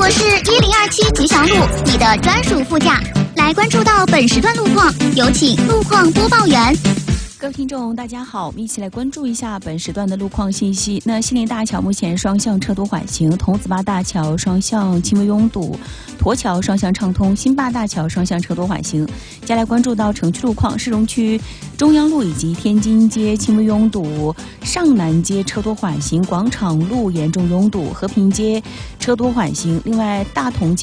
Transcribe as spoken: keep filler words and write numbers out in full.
我是一零二七吉祥路，你的专属副驾。来关注到本时段路况，有请路况播报员。 各位听众，大家好，我们一起来关注一下本时段的路况信息。那西林大桥目前双向车多缓行，桐梓坝大桥双向轻微拥堵，驼桥双向畅通，新坝大桥双向车多缓行。接下来关注到城区路况，市容区中央路以及天津街轻微拥堵，上南街车多缓行，广场路严重拥堵，和平街车多缓行。另外，大同